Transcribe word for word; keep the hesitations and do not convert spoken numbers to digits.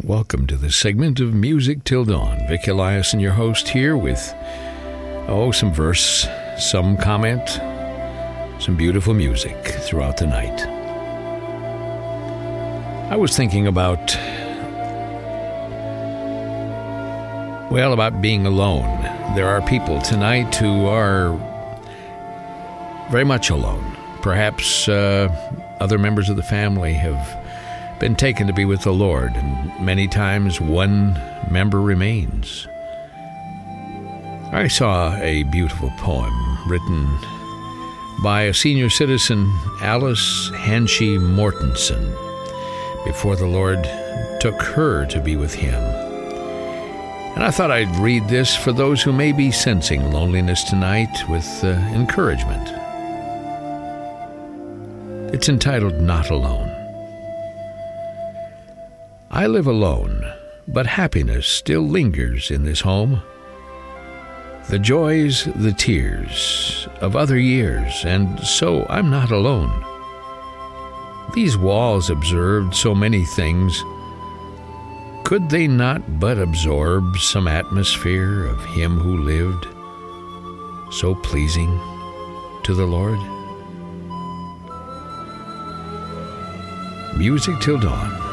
Welcome to this segment of Music Till Dawn. Vic Eliason, your host, here with, oh, some verse, some comment, some beautiful music throughout the night. I was thinking about, well, about being alone. There are people tonight who are very much alone. Perhaps uh, other members of the family have been taken to be with the Lord, and many times one member remains. I saw a beautiful poem written by a senior citizen, Alice Hanshy Mortensen, before the Lord took her to be with him. And I thought I'd read this for those who may be sensing loneliness tonight with uh, encouragement. It's entitled, Not Alone. I live alone, but happiness still lingers in this home. The joys, the tears of other years, and so I'm not alone. These walls observed so many things. Could they not but absorb some atmosphere of him who lived, so pleasing to the Lord? Music Till Dawn.